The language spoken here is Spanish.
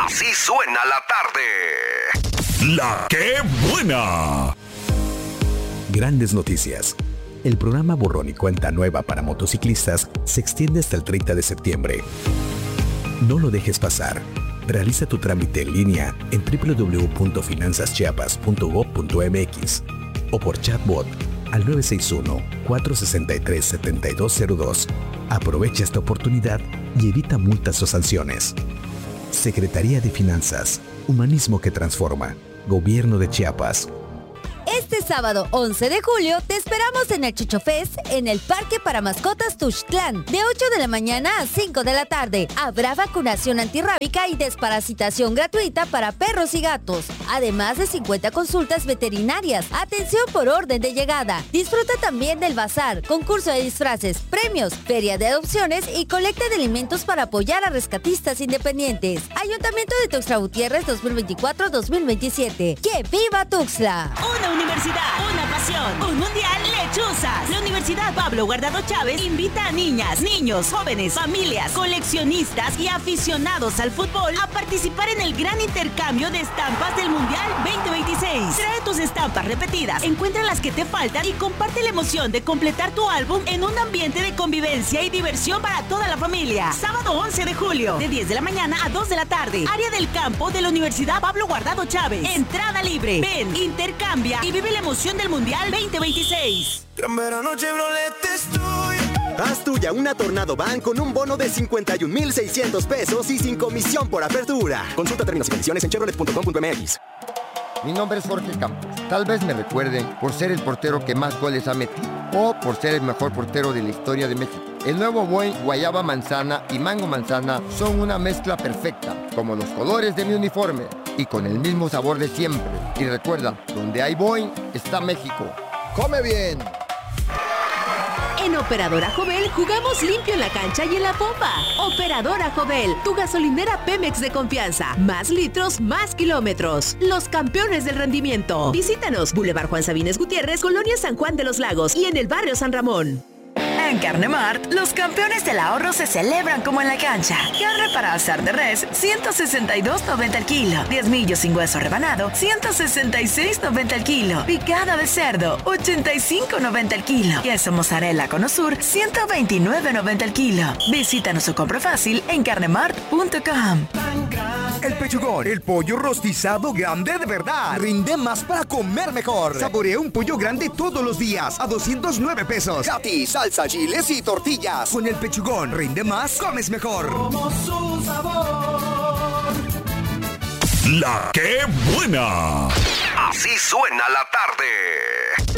Así suena la tarde. La que buena. Grandes noticias. El programa Borrón y Cuenta Nueva para motociclistas se extiende hasta el 30 de septiembre. No lo dejes pasar. Realiza tu trámite en línea en www.finanzaschiapas.gov.mx o por chatbot al 961-463-7202. Aprovecha esta oportunidad y evita multas o sanciones. Secretaría de Finanzas, Humanismo que Transforma, Gobierno de Chiapas. Este sábado 11 de julio te esperamos en el Chucho Fest en el Parque para Mascotas Tuxtlán de 8 de la mañana a 5 de la tarde. Habrá vacunación antirrábica y desparasitación gratuita para perros y gatos, además de 50 consultas veterinarias. Atención por orden de llegada. Disfruta también del bazar, concurso de disfraces, premios, feria de adopciones y colecta de alimentos para apoyar a rescatistas independientes. Ayuntamiento de Tuxtla Gutiérrez 2024-2027. ¡Que viva Tuxtla! Una universidad, una pasión, un mundial Lechuzas. La Universidad Pablo Guardado Chávez invita a niñas, niños, jóvenes, familias, coleccionistas y aficionados al fútbol a participar en el gran intercambio de estampas del Mundial 2026. Trae tus estampas repetidas, encuentra las que te faltan y comparte la emoción de completar tu álbum en un ambiente de convivencia y diversión para toda la familia. Sábado 11 de julio, de 10 de la mañana a 2 de la tarde. Área del campo de la Universidad Pablo Guardado Chávez. Entrada libre. Ven, intercambia y vive la emoción del Mundial 2026. Gran verano Chevrolet estoy. Haz tuya una Tornado Van con un bono de 51,600 pesos y sin comisión por apertura. Consulta términos y condiciones en chevrolet.com.mx. Mi nombre es Jorge Campos. Tal vez me recuerden por ser el portero que más goles ha metido o por ser el mejor portero de la historia de México. El nuevo Boing Guayaba Manzana y Mango Manzana son una mezcla perfecta, como los colores de mi uniforme y con el mismo sabor de siempre. Y recuerda, donde hay Boing está México. ¡Come bien! En Operadora Jovel jugamos limpio en la cancha y en la pompa. Operadora Jovel, tu gasolinera Pemex de confianza. Más litros, más kilómetros. Los campeones del rendimiento. Visítanos, Boulevard Juan Sabines Gutiérrez, Colonia San Juan de los Lagos y en el barrio San Ramón. En Carnemart, los campeones del ahorro se celebran como en la cancha. Carne para asar de res, 162.90 el kilo. Diezmillo sin hueso rebanado, 166.90 el kilo. Picada de cerdo, 85.90 el kilo. Queso mozzarella con Osur, 129.90 el kilo. Visítanos o compra fácil en carnemart.com. El Pechugón, el pollo rostizado grande de verdad. Rinde más para comer mejor. Saborea un pollo grande todos los días a 209 pesos. Katy, salsa, chiles y tortillas. Con el Pechugón, rinde más, comes mejor. Como su sabor. La que buena. Así suena la tarde.